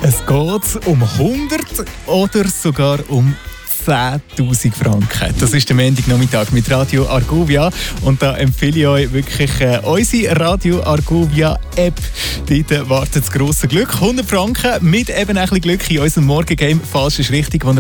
Es geht um 100 oder sogar um 10'000 Franken. Das ist der Montagnachmittag mit Radio Argovia. Und da empfehle ich euch wirklich unsere Radio Argovia App. Dort wartet das grosse Glück. 100 Franken mit eben ein bisschen Glück in unserem Morgengame. Falsch ist richtig, wo ihr